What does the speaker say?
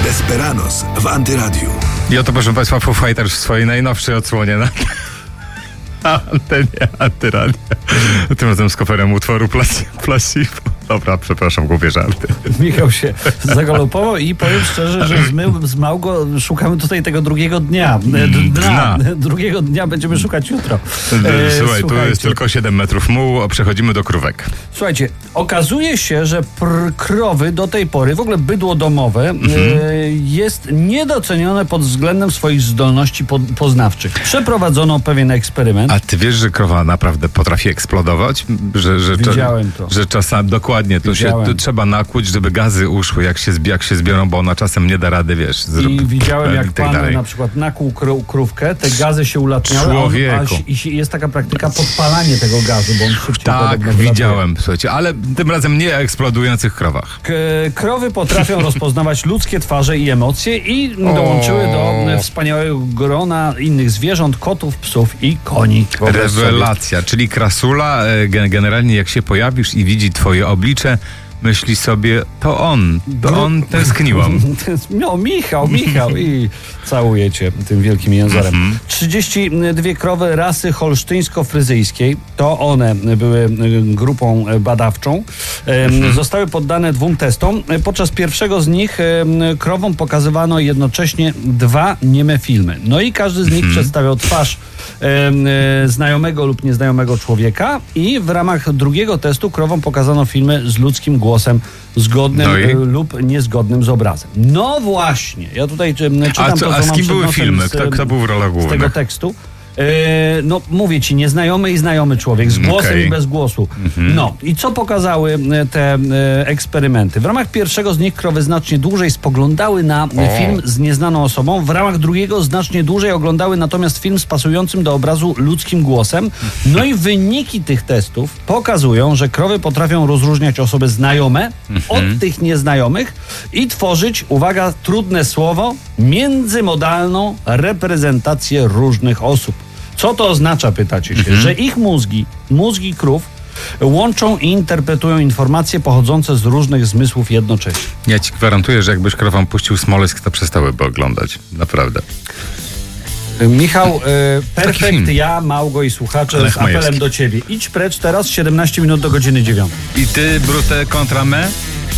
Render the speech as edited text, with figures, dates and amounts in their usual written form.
Desperados w Antyradiu. I oto, proszę Państwa, Foo Fighters w swojej najnowszej odsłonie na antenie Antyradia. Tym razem z koferem utworu Placebo. Dobra, przepraszam, głupie żarty. Michał się zagalopował i powiem szczerze, że my z Małgo szukamy tutaj tego drugiego dnia. Drugiego dnia będziemy szukać jutro. Słuchaj, tu jest tylko 7 metrów mułu, a przechodzimy do krówek. Słuchajcie, okazuje się, że krowy do tej pory, w ogóle bydło domowe, jest niedocenione pod względem swoich zdolności poznawczych. Przeprowadzono pewien eksperyment. A ty wiesz, że krowa naprawdę potrafi eksplodować? Widziałem to. Że czasami, dokładnie, to trzeba nakłuć, żeby gazy uszły, jak się zbiorą, bo ona czasem nie da rady, wiesz. I widziałem, jak pan na przykład nakłuł krówkę, te gazy się ulatniały, i jest taka praktyka podpalanie tego gazu, bo on szybciej... Tak, widziałem, słuchajcie, ale tym razem nie o eksplodujących krowach. Krowy potrafią rozpoznawać ludzkie twarze i emocje i dołączyły do wspaniałego grona innych zwierząt, kotów, psów i koni. Rewelacja, czyli krasula generalnie jak się pojawisz i widzi twoje oblicze, myśli sobie, to on tęskniłam. No, Michał i całuję cię tym wielkim jęzorem. 32 krowy rasy holsztyńsko-fryzyjskiej, to one były grupą badawczą, zostały poddane 2 testom. Podczas pierwszego z nich krowom pokazywano jednocześnie 2 nieme filmy. No i każdy z nich przedstawiał twarz znajomego lub nieznajomego człowieka i w ramach drugiego testu krowom pokazano filmy z ludzkim głosem zgodnym lub niezgodnym z obrazem. No właśnie, ja tutaj czytam a z kim były filmy? Kto był w rolach głównych? Z tego tekstu. No mówię ci, nieznajomy i znajomy człowiek, z głosem i bez głosu. No i co pokazały te eksperymenty? W ramach pierwszego z nich krowy znacznie dłużej spoglądały na film z nieznaną osobą, w ramach drugiego znacznie dłużej oglądały natomiast film z pasującym do obrazu ludzkim głosem. No i wyniki tych testów pokazują, że krowy potrafią rozróżniać osoby znajome od tych nieznajomych i tworzyć, uwaga, trudne słowo, międzymodalną reprezentację różnych osób. Co to oznacza, pytacie się? Że ich mózgi krów łączą i interpretują informacje pochodzące z różnych zmysłów jednocześnie. Ja ci gwarantuję, że jakbyś krowom puścił Smolesk, to przestałyby oglądać. Naprawdę. Michał, perfekt, ja, Małgo i słuchacze z apelem do ciebie. Idź precz teraz, 17 minut do godziny 9. I ty, Brute kontra me?